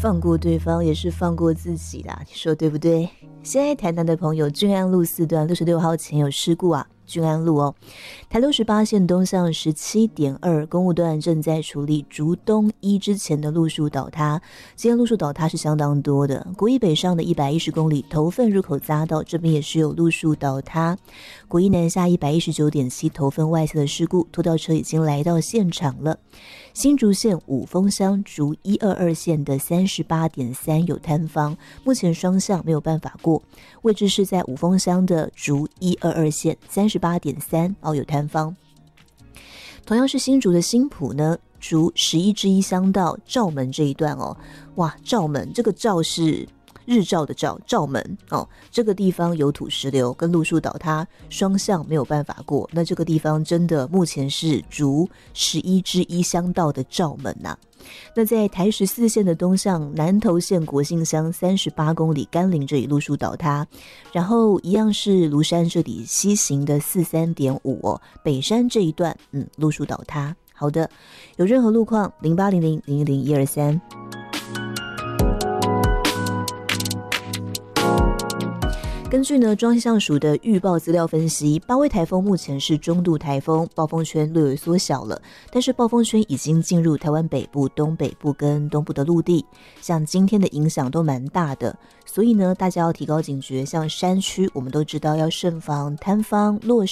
放过对方也是放过自己啦，你说对不对？现在台南的朋友，均安路4段66号前有事故啊，均安路哦，台68线东向 17.2 公务段正在处理竹东一之前的路树倒塌，今天路树倒塌是相当多的，国一北上的110公里头份入口匝道这边也是有路树倒塌，国一南下 119.7 头份外侧的事故，拖吊车已经来到现场了。新竹县五峰乡竹122线的 38.3 有坍方，目前双向没有办法过，位置是在五峰乡的竹122线 38.3 有坍方。同样是新竹的新埔呢，竹11之1乡道照门这一段哇，照门这个照是日照的照，照门这个地方有土石流跟路树倒塌，双向没有办法过，那这个地方真的目前是竹11之1乡道的照门啊。那在台14线的东向南投县国姓乡38公里甘霖这里路树倒塌，然后一样是庐山这里西行的 43.5 北山这一段路树倒塌。好的，有任何路况0800-010-123。根据中央气象署的预报资料分析，八位台风目前是中度台风，暴风圈略微缩小了，但是暴风圈已经进入台湾北部、东北部跟东部的陆地，像今天的影响都蛮大的，所以大家要提高警觉，像山区我们都知道要慎防坍方、落